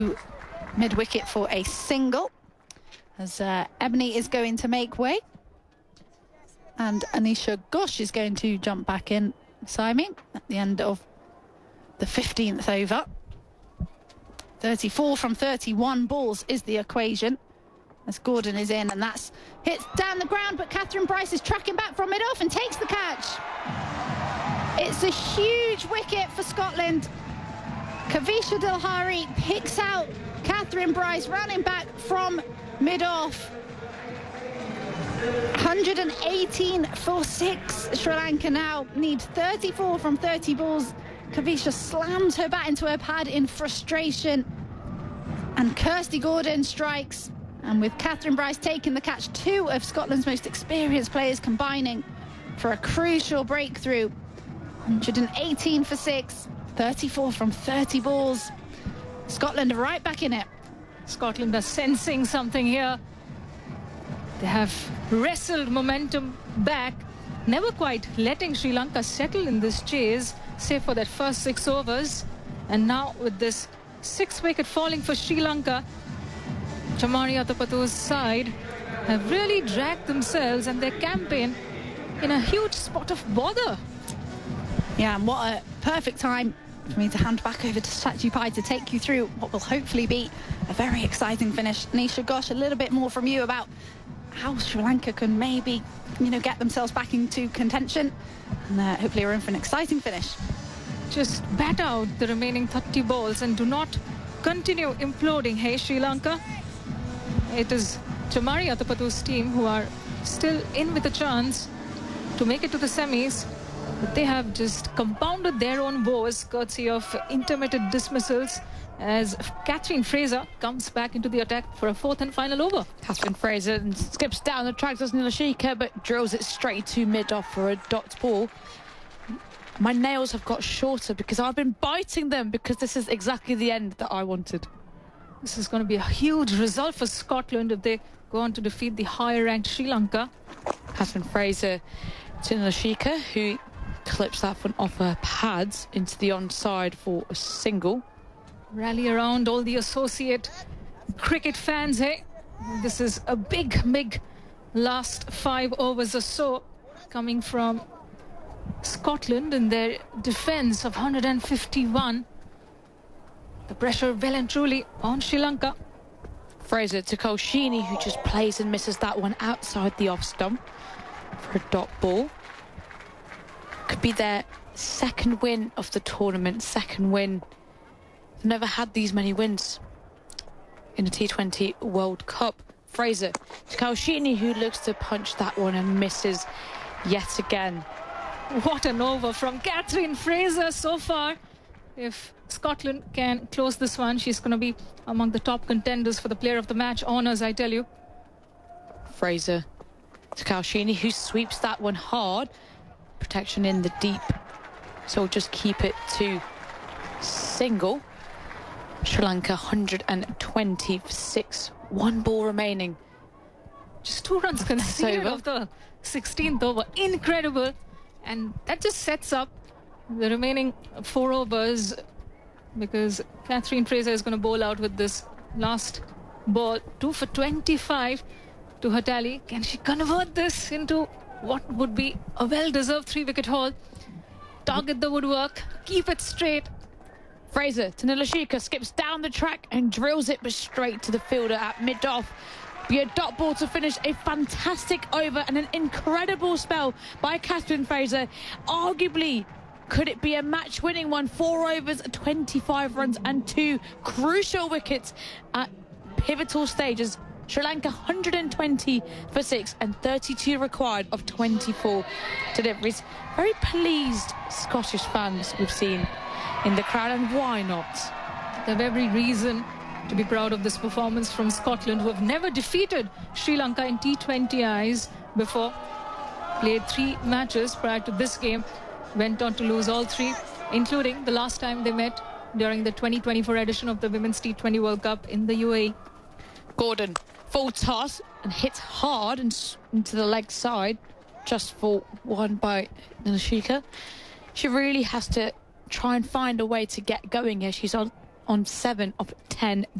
mid-wicket for a single, as Ebony is going to make way. And Anisha Ghosh is going to jump back in, Saimi, at the end of the 15th over. 34 from 31 balls is the equation, as Gordon is in, and that's hits down the ground, but Catherine Bryce is tracking back from mid-off and takes the catch. It's a huge wicket for Scotland. Kavisha Dilhari picks out Catherine Bryce, running back from mid-off. 118 for 6. Sri Lanka now need 34 from 30 balls. Kavisha slams her bat into her pad in frustration, and Kirsty Gordon strikes. And with Catherine Bryce taking the catch, two of Scotland's most experienced players combining for a crucial breakthrough. 118 for 6, 34 from 30 balls. Scotland are right back in it. Scotland are sensing something here. They have wrestled momentum back, never quite letting Sri Lanka settle in this chase, save for that first 6 overs. And now with this 6th wicket falling for Sri Lanka, Chamari Atapattu's side have really dragged themselves and their campaign in a huge spot of bother. Yeah, and what a perfect time for me to hand back over to Sachi Pai to take you through what will hopefully be a very exciting finish. Anisha Ghosh, a little bit more from you about how Sri Lanka can maybe, get themselves back into contention, and hopefully we're in for an exciting finish. Just bat out the remaining 30 balls and do not continue imploding, hey Sri Lanka. It is Chamari Atapattu's team who are still in with a chance to make it to the semis, but they have just compounded their own woes courtesy of intermittent dismissals as Catherine Fraser comes back into the attack for a 4th and final over. Catherine Fraser skips down the track, does Nilashika, but drills it straight to mid-off for a dot ball. My nails have got shorter because I've been biting them, because this is exactly the end that I wanted. This is going to be a huge result for Scotland if they go on to defeat the higher-ranked Sri Lanka. Catherine Fraser to Nilashika, who clips that one off her pads into the onside for a single. Rally around all the associate cricket fans, hey? This is a big last 5 overs or so coming from Scotland in their defence of 151. The pressure well and truly on Sri Lanka. Fraser to Kolshini, who just plays and misses that one outside the off stump for a dot ball. Could be their 2nd win of the tournament, 2nd win. They've never had these many wins in a T20 World Cup. Fraser to Kolshini, who looks to punch that one and misses yet again. What an over from Catherine Fraser so far. If Scotland can close this one, she's going to be among the top contenders for the Player of the Match honours, I tell you. Fraser to Kolshini, who sweeps that one hard. Protection in the deep, so we'll just keep it to single. Sri Lanka 120 for 6, 1 ball remaining. Just 2 runs conceded of the 16th over. Incredible. And that just sets up the remaining 4 overs, because Catherine Fraser is going to bowl out with this last ball. 2 for 25 to her tally. Can she convert this into what would be a well-deserved 3-wicket haul? Target the woodwork, keep it straight. Fraser to Nilashika, skips down the track and drills it but straight to the fielder at mid-off. Be a dot ball to finish a fantastic over and an incredible spell by Catherine Fraser. Arguably, could it be a match-winning one? 4 overs, 25 runs and 2 crucial wickets at pivotal stages. Sri Lanka 120 for 6 and 32 required of 24 deliveries. Very pleased Scottish fans we've seen in the crowd, and why not? They have every reason to be proud of this performance from Scotland, who have never defeated Sri Lanka in T20Is before. Played 3 matches prior to this game, went on to lose all 3, including the last time they met during the 2024 edition of the Women's T20 World Cup in the UAE. Gordon, full toss and hits hard and into the leg side, just for 1 by Nilashika. She really has to try and find a way to get going here. She's on on 7 of 10